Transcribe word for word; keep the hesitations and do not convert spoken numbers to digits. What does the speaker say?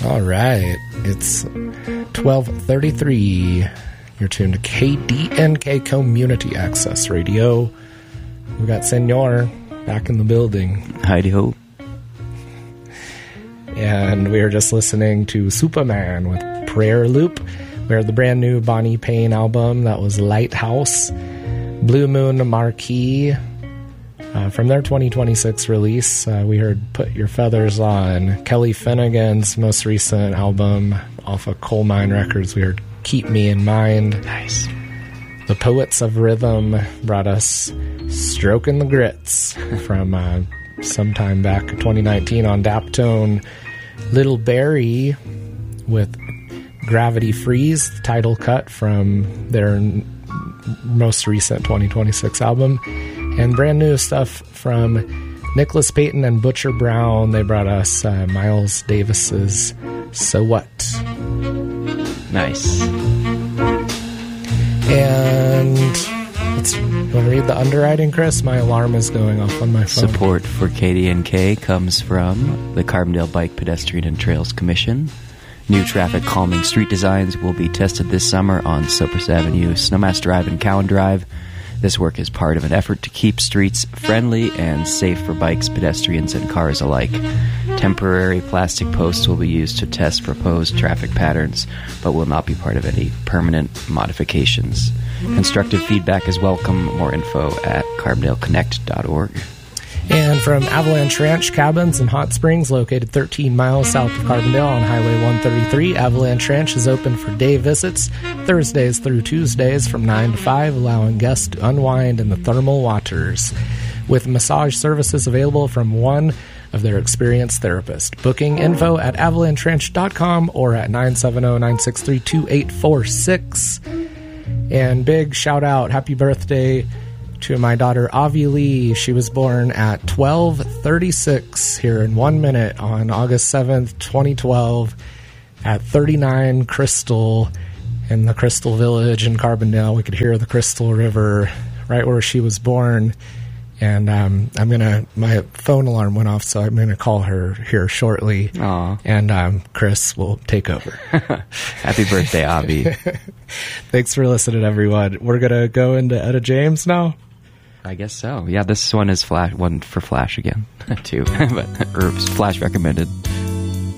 All right. It's twelve thirty-three. You're tuned to K D N K Community Access Radio. We got Senor back in the building. Heidi-ho. And we were just listening to Superman with Prayer Loop. We heard the brand new Bonnie Payne album. That was Lighthouse. Blue Moon Marquee. Uh, from their twenty twenty-six release, uh, we heard Put Your Feathers On. Kelly Finnegan's most recent album off of Coal Mine Records, we heard Keep Me in Mind. Nice. The Poets of Rhythm brought us Stroking the Grits from uh, sometime back in twenty nineteen on Daptone. Little Barry with Gravity Freeze, the title cut from their n- most recent twenty twenty-six album. And brand new stuff from Nicholas Payton and Butcher Brown. They brought us uh, Miles Davis's So What. Nice. And let's you want to read the underwriting, Chris? My alarm is going off on my phone. Support for K D N K comes from the Carbondale Bike, Pedestrian and Trails Commission. New traffic calming street designs will be tested this summer on Cypress Avenue, Snowmass Drive, and Cowan Drive. This work is part of an effort to keep streets friendly and safe for bikes, pedestrians, and cars alike. Temporary plastic posts will be used to test proposed traffic patterns, but will not be part of any permanent modifications. Constructive feedback is welcome. More info at carbondale connect dot org. And from Avalanche Ranch Cabins in Hot Springs, located thirteen miles south of Carbondale on Highway one thirty-three, Avalanche Ranch is open for day visits Thursdays through Tuesdays from nine to five, allowing guests to unwind in the thermal waters. With massage services available from one of their experienced therapists. Booking info at avalanche ranch dot com or at nine seven zero, nine six three, two eight four six. And big shout out, happy birthday to my daughter Avi Lee. She was born at twelve thirty-six here in one minute on August seventh, twenty twelve at thirty-nine Crystal in the Crystal Village in Carbondale. We could hear the Crystal River right where she was born. And um, I'm gonna. My phone alarm went off, so I'm gonna call her here shortly. Aww. And um, Chris will take over. Happy birthday, Avi! Thanks for listening, everyone. We're gonna go into Etta James now. I guess so. Yeah, this one is Flash. One for Flash again, too, but or Flash recommended.